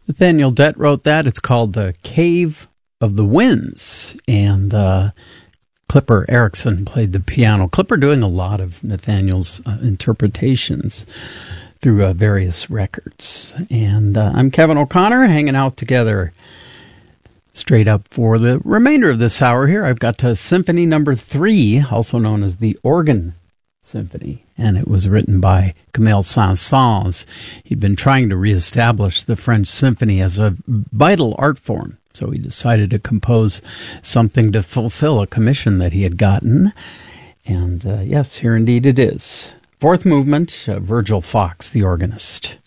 Nathaniel Dett wrote that. It's called The Cave of the Winds. And Clipper Erickson played the piano. Clipper doing a lot of Nathaniel's interpretations through various records. And I'm Kevin O'Connor, hanging out together straight up for the remainder of this hour here. I've got Symphony Number 3, also known as the Organ Symphony, and it was written by Camille Saint-Saëns. He'd been trying to reestablish the French symphony as a vital art form, so he decided to compose something to fulfill a commission that he had gotten. And yes, here indeed it is. Fourth movement, Virgil Fox, the organist.